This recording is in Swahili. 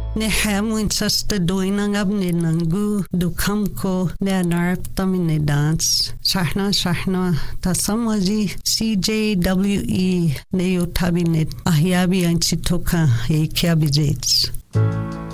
Ne hamwin sasta doinang ab ne nangu do kamko ne anarp tamine dance. Sahna ta samaji CJWE ne yotabinet ahyabi anchitoka e kiabijets.